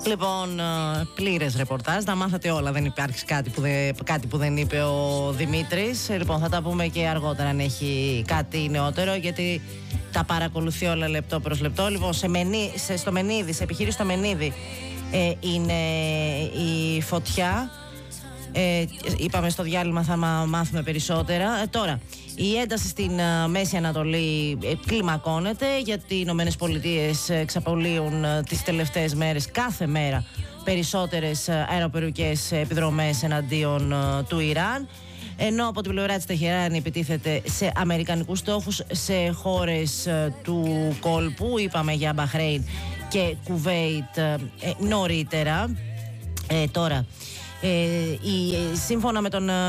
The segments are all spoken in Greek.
Λοιπόν, πλήρες ρεπορτάζ. Τα μάθατε όλα. Δεν υπάρχει κάτι που δεν είπε ο Δημήτρης. Λοιπόν, θα τα πούμε και αργότερα αν έχει κάτι νεότερο, γιατί τα παρακολουθεί όλα λεπτό προς λεπτό. Λοιπόν, στο Μενίδη, σε επιχείρηση στο Μενίδη, είναι η φωτιά. Είπαμε στο διάλειμμα θα μάθουμε περισσότερα. Τώρα, η ένταση στην Μέση Ανατολή κλιμακώνεται, γιατί οι Ηνωμένες Πολιτείες εξαπολύουν τις τελευταίες μέρες κάθε μέρα περισσότερες αεροπορικές επιδρομές εναντίον του Ιράν, ενώ από την πλευρά της Τεχεράνη επιτίθεται σε αμερικανικούς στόχους σε χώρες του κόλπου. Είπαμε για Μπαχρέιν και Κουβέιτ νωρίτερα. Τώρα, σύμφωνα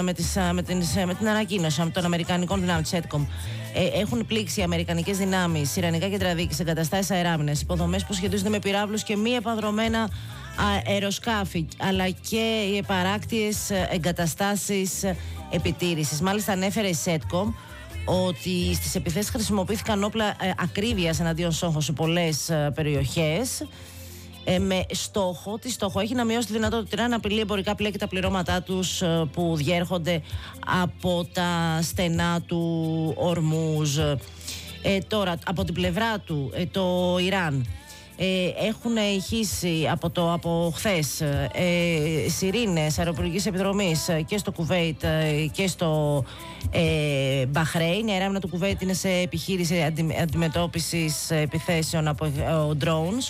με την ανακοίνωση των Αμερικανικών δυνάμεων της ΕΤΚΟΜ, έχουν πλήξει οι αμερικανικές δυνάμεις ιρανικά κέντρα δίκης, εγκαταστάσεις αεράμινες, υποδομές που σχετίζονται με πυράβλους και μη επανδρωμένα αεροσκάφη, αλλά και οι παράκτιες εγκαταστάσεις επιτήρησης. Μάλιστα, ανέφερε η ΣΕΤΚΟΜ ότι στις επιθέσεις χρησιμοποιήθηκαν όπλα ακρίβειας εναντίον στόχων σε πολλές περιοχές, με στόχο έχει να μειώσει τη δυνατότητα να απειλεί εμπορικά πλοία και τα πληρώματά τους που διέρχονται από τα στενά του Ορμούζ. Τώρα, από την πλευρά του, το Ιράν έχουν ηχήσει από χθες σιρήνες αεροπορικής επιδρομής και στο Κουβέιτ και στο Μπαχρέιν. Η αεράμινα του Κουβέιτ είναι σε επιχείρηση αντιμετώπισης επιθέσεων από drones.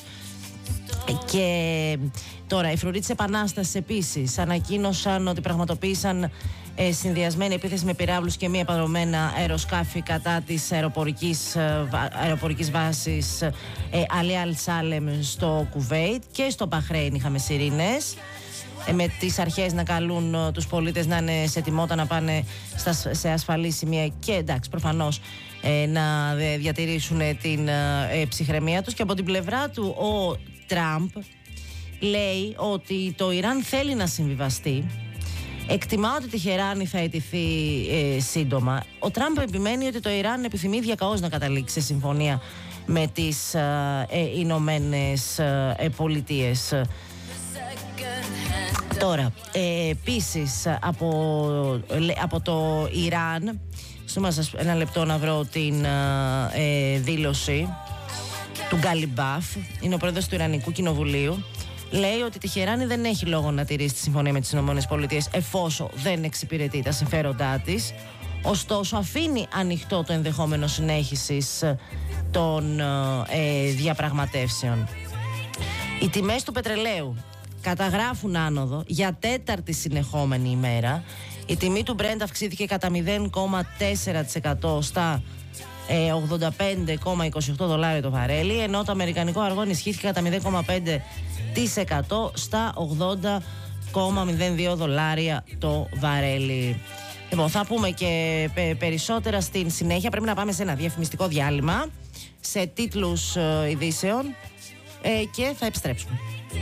Και τώρα οι φρουροί της Επανάστασης επίσης ανακοίνωσαν ότι πραγματοποίησαν συνδυασμένη επίθεση με πυράβλους και μη επανδρωμένα αεροσκάφη κατά της αεροπορικής βάσης Αλί Αλ Σάλεμ στο Κουβέιτ, και στο Μπαχρέιν είχαμε σιρήνες, με τις αρχές να καλούν τους πολίτες να είναι σε ετοιμότητα να πάνε σε ασφαλή σημεία και εντάξει προφανώς να διατηρήσουν την ψυχραιμία τους. Και από την πλευρά του ο Τραμπ λέει ότι το Ιράν θέλει να συμβιβαστεί. Εκτιμά ότι η Τεχεράνη θα αιτηθεί σύντομα. Ο Τραμπ επιμένει ότι το Ιράν επιθυμεί διακαώς να καταλήξει σε συμφωνία με τις Ηνωμένες Πολιτείες. Τώρα, επίσης από το Ιράν, ένα λεπτό να βρω την δήλωση του Γκαλιμπάφ, είναι ο πρόεδρος του Ιρανικού Κοινοβουλίου, λέει ότι η Τεχεράνη δεν έχει λόγο να τηρήσει τη συμφωνία με τις ΗΠΑ εφόσον δεν εξυπηρετεί τα συμφέροντά της. Ωστόσο, αφήνει ανοιχτό το ενδεχόμενο συνέχισης των διαπραγματεύσεων. Οι τιμές του πετρελαίου καταγράφουν άνοδο για τέταρτη συνεχόμενη ημέρα. Η τιμή του Brent αυξήθηκε κατά 0,4% στα 85,28 δολάρια το βαρέλι, ενώ το αμερικανικό αργό ενισχύθηκε κατά 0,5% στα 80,02 δολάρια το βαρέλι. Λοιπόν, θα πούμε και περισσότερα στην συνέχεια. Πρέπει να πάμε σε ένα διαφημιστικό διάλειμμα, σε τίτλους ειδήσεων, και θα επιστρέψουμε.